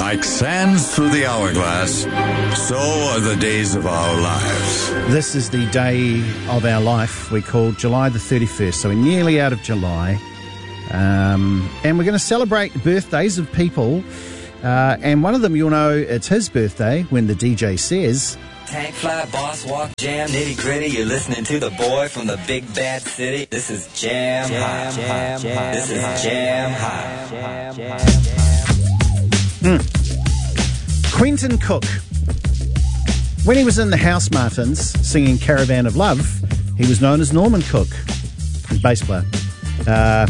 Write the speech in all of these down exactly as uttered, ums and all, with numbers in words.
Like sands through the hourglass, so are the days of our lives. This is the day of our life we call July the thirty-first, so we're nearly out of July. Um, and we're going to celebrate birthdays of people. Uh, and one of them, you'll know it's his birthday when the D J says... Tank fly, boss walk, jam, nitty gritty. You're listening to the boy from the big bad city. This is Jam High. Jam, jam, this is Jam High. Mm. Quentin Cook. When he was in the House Martins singing Caravan of Love, he was known as Norman Cook, bass player. Uh,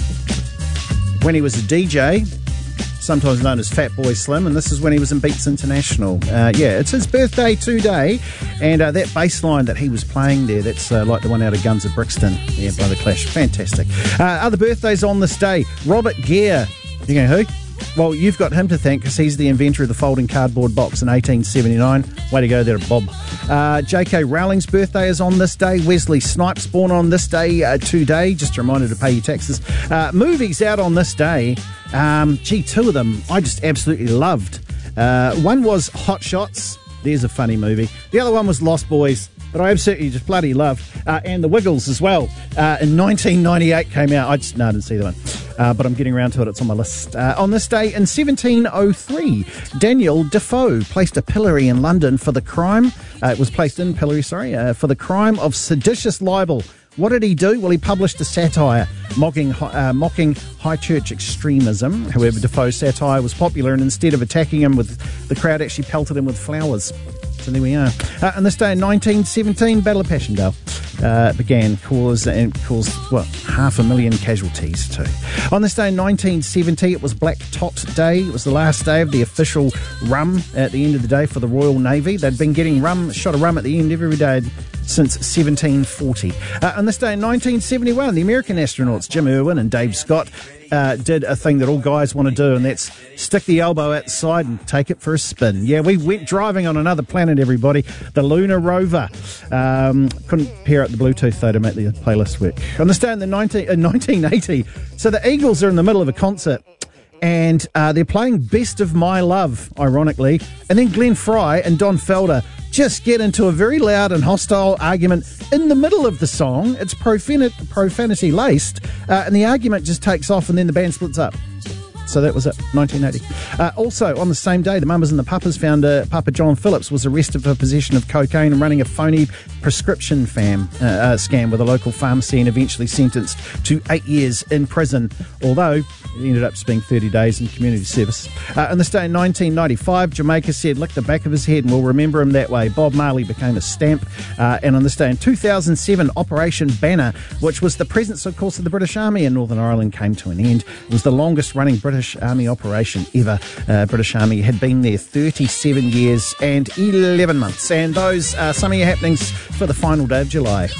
when he was a D J, sometimes known as Fatboy Slim, and this is when he was in Beats International. Uh, yeah, it's his birthday today, and uh, that bass line that he was playing there, that's uh, like the one out of Guns of Brixton, yeah, by The Clash. Fantastic. Uh, other birthdays on this day, Robert Gere. You go, who? Well, you've got him to thank because he's the inventor of the folding cardboard box in eighteen seventy-nine. Way to go there, Bob. Uh, J K Rowling's birthday is on this day. Wesley Snipes born on this day uh, today. Just a reminder to pay your taxes. Uh, movies out on this day. Um, gee, two of them I just absolutely loved. Uh, one was Hot Shots. There's a funny movie. The other one was Lost Boys, but I absolutely just bloody loved. Uh, and The Wiggles as well. Uh, in nineteen ninety-eight came out. I just, no, I didn't see the one. Uh, but I'm getting around to it. It's on my list. Uh, on this day in seventeen oh three, Daniel Defoe placed a pillory in London for the crime. Uh, it was placed in pillory, sorry, uh, for the crime of seditious libel. What did he do? Well, he published a satire mocking, uh, mocking high church extremism. However, Defoe's satire was popular, and instead of attacking him, with the crowd actually pelted him with flowers. So there we are. Uh, on this day in nineteen seventeen, Battle of Passchendaele uh, began, caused and caused well half a million casualties too. On this day in nineteen seventy, it was Black Tot Day. It was the last day of the official rum at the end of the day for the Royal Navy. They'd been getting rum, a shot of rum at the end every day since seventeen forty. Uh, on this day in nineteen seventy-one, the American astronauts Jim Irwin and Dave Scott uh, did a thing that all guys want to do, and that's stick the elbow outside and take it for a spin. Yeah, we went driving on another planet, everybody. The Lunar Rover. Um, couldn't pair up the Bluetooth, though, to make the playlist work. On this day in, the nineteen, uh, nineteen eighty, so the Eagles are in the middle of a concert, and uh, they're playing Best of My Love, ironically, and then Glenn Fry and Don Felder just get into a very loud and hostile argument in the middle of the song. It's profan- profanity laced, uh, and the argument just takes off, and then the band splits up. So that was it, nineteen eighty. Uh, also, on the same day, the Mamas and the Papas founder, Papa John Phillips, was arrested for possession of cocaine and running a phony prescription fam, uh, uh, scam with a local pharmacy, and eventually sentenced to eight years in prison, although it ended up being thirty days in community service. Uh, on this day in nineteen ninety-five, Jamaica said, lick the back of his head and we'll remember him that way. Bob Marley became a stamp. Uh, and on this day in two thousand seven, Operation Banner, which was the presence, of course, of the British Army in Northern Ireland, came to an end. It was the longest running British Army operation ever. Uh, British Army had been there thirty-seven years and eleven months. And those are some of your happenings for the final day of July.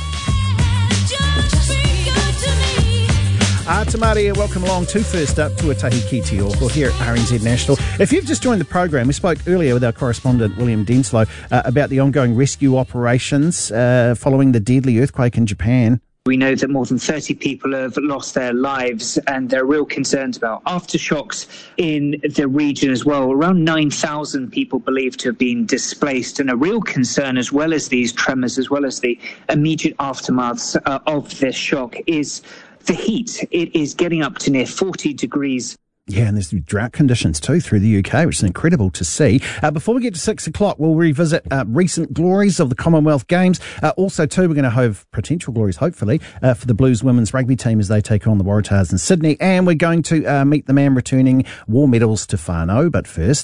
Uh, Tamaria, welcome along to First Up, Tuatahi Ki Te Oko here at R N Z National. If you've just joined the program, we spoke earlier with our correspondent William Denslow uh, about the ongoing rescue operations uh, following the deadly earthquake in Japan. We know that more than thirty people have lost their lives, and there are real concerns about aftershocks in the region as well. Around nine thousand people believed to have been displaced, and a real concern, as well as these tremors, as well as the immediate aftermaths uh, of this shock, is the heat. It is getting up to near forty degrees. Yeah, and there's drought conditions too through the U K, which is incredible to see. Uh, before we get to six o'clock, we'll revisit uh, recent glories of the Commonwealth Games. Uh, also, too, we're going to have potential glories, hopefully, uh, for the Blues women's rugby team as they take on the Waratahs in Sydney. And we're going to uh, meet the man returning war medals to whānau. But first...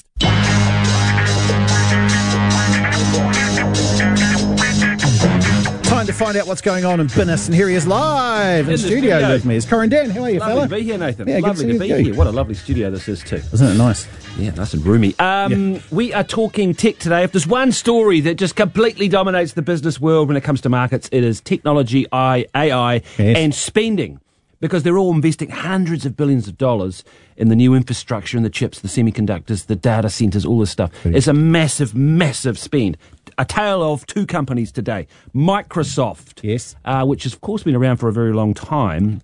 time to find out what's going on in Binnis, and here he is live in, in studio, studio with me. It's Corin Dan. How are you, lovely fella? Lovely to be here, Nathan. Yeah, lovely to be you. here. What a lovely studio this is too. Isn't it nice? Yeah, nice and roomy. Um, yeah. We are talking tech today. If there's one story that just completely dominates the business world when it comes to markets, it is technology, A I, yes. and spending. Because they're all investing hundreds of billions of dollars in the new infrastructure and the chips, the semiconductors, the data centres, all this stuff. Pretty. It's a massive, massive spend. A tale of two companies today. Microsoft, yes, uh, which has, of course, been around for a very long time,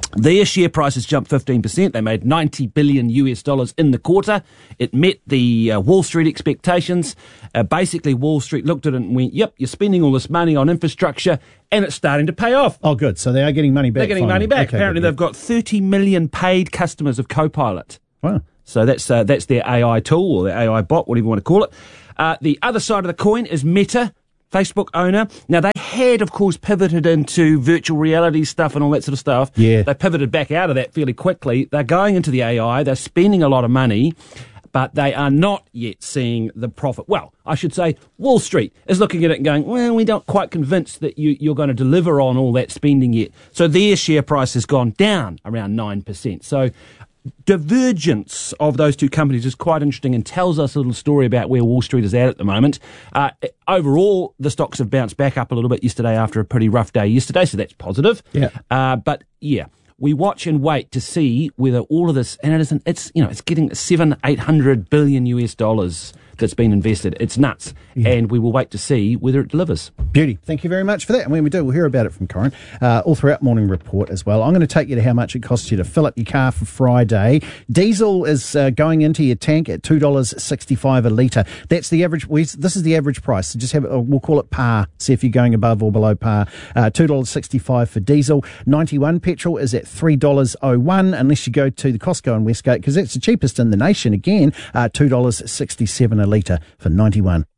Their share prices jumped fifteen percent. They made ninety billion U S dollars in the quarter. It met the uh, Wall Street expectations. Uh, basically, Wall Street looked at it and went, yep, you're spending all this money on infrastructure and it's starting to pay off. Oh, good. So they are getting money back. They're getting finally. money back. Okay, Apparently, good, they've got thirty million paid customers of Copilot. Wow. So that's uh, that's their A I tool or their A I bot, whatever you want to call it. Uh, the other side of the coin is Meta, Facebook owner. Now, they had, of course, pivoted into virtual reality stuff and all that sort of stuff. Yeah. They pivoted back out of that fairly quickly. They're going into the A I. They're spending a lot of money, but they are not yet seeing the profit. Well, I should say Wall Street is looking at it and going, well, we're not quite convinced that you, you're going to deliver on all that spending yet. So their share price has gone down around nine percent. So divergence of those two companies is quite interesting and tells us a little story about where Wall Street is at at the moment. Uh, overall, the stocks have bounced back up a little bit yesterday after a pretty rough day yesterday, so that's positive. Yeah. Uh, but yeah, we watch and wait to see whether all of this, and it isn't, it's, you know, it's getting seven, eight hundred billion U S dollars that's been invested. It's nuts. Yeah. And we will wait to see whether it delivers. Beauty. Thank you very much for that. And when we do, we'll hear about it from Corin uh, all throughout Morning Report as well. I'm going to take you to how much it costs you to fill up your car for Friday. Diesel is uh, going into your tank at two dollars sixty-five a litre. That's the average. We, this is the average price. So just have it, we'll call it par. See if you're going above or below par. Uh, two dollars sixty-five for diesel. ninety-one petrol is at three dollars oh one unless you go to the Costco in Westgate because that's the cheapest in the nation. Again, uh, two dollars sixty-seven a litre for ninety-one.